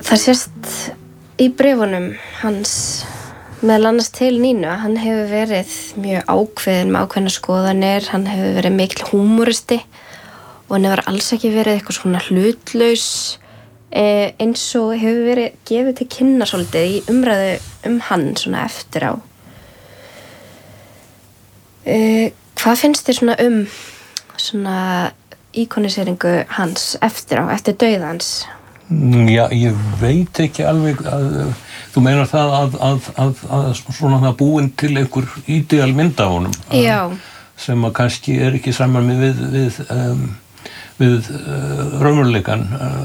Það sést í bréfunum hans meðal annars til Nínu að hann hefur verið mjög ákveðinn með ákveðnar skoðanir, hann hefur verið mikill húmoristi og hann hefur alls ekki verið eitthvað svona hlutlaus eins og hefur verið gefið til kynna svolítið í umræðu hann svona eftir á. Hvað finnst þér svona svona íkoniseringu hans eftir dauða hans? Já, ég veit ekki alveg þú meinar það að svona það búin til einhver ideal mynd af honum. Já. Sem að kannski ekki saman við raunveruleikann.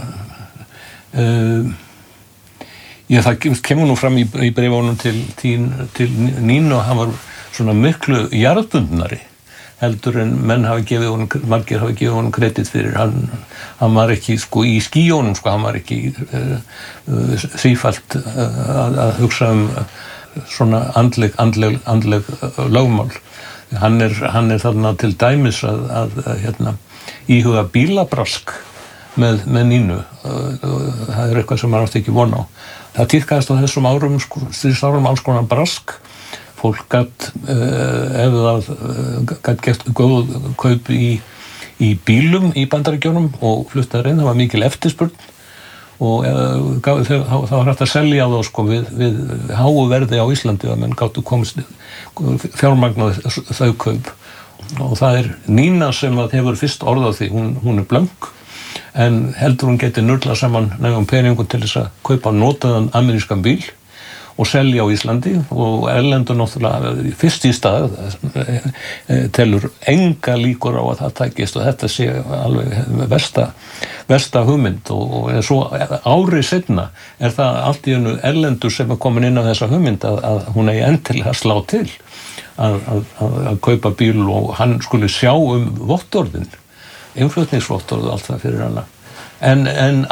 Það kemur nú fram í bréfunum til Nínu og hann var svona miklu jarðbundnari heldur en margir hafa gefið honum kredit fyrir. Hann var ekki í skýjónum, hann var ekki sífellt að hugsa svona andleg lögmál. Hann er þarna til dæmis að íhuga bílabrask með Nínu. Það er eitthvað sem maður átti ekki von á. Það tíðkaðist á þessum árum, stríðsárum, alls konar brask. Fólk gat gert góð kaup í bílum í Bandaríkjunum og fluttaði það var mikil eftirspurn og það var hægt að selja þá við háu verði á Íslandi að menn gátu komist fjármagnað þau kaup og það er Nína sem hefur fyrst orð á því, hún er blönk en heldur hún geti nurlað saman nægum peningum til þess að kaupa notaðan amerískan bíl og selja á Íslandi og erlendur náttúrulega fyrst í stað telur enga líkur á að það takist og þetta sé alveg versta hugmynd og svo ári seinna er það allt í einu erlendur sem komin inn á þessa hugmynd að hún eigi endilega slá til að kaupa bíl og hann skuli sjá vottorðin, innflutningsvottorð og allt það fyrir hana en